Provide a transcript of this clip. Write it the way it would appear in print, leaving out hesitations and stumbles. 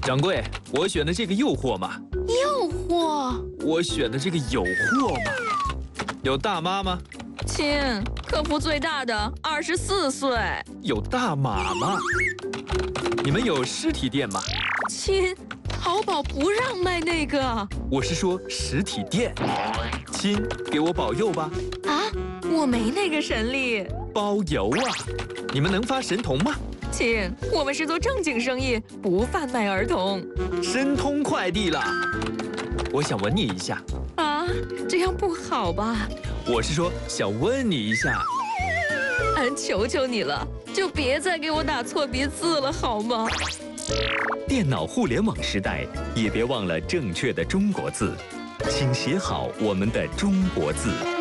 掌柜，我选的这个诱惑嘛。 诱惑？ 我选的这个有货嘛。有大妈吗？ 亲，客服最大的24岁。 有大码吗？你们有实体店吗？ 亲，淘宝不让卖那个。 我是说实体店。亲，给我保佑吧。 啊，我没那个神力。 包邮啊！你们能发神童吗？ 亲，我们是做正经生意，不贩卖儿童。 申通快递了。我想吻你一下。 啊，这样不好吧？ 我是说想问你一下。 求求你了，就别再给我打错别字了，好吗？ 电脑互联网时代，也别忘了正确的中国字，请写好我们的中国字。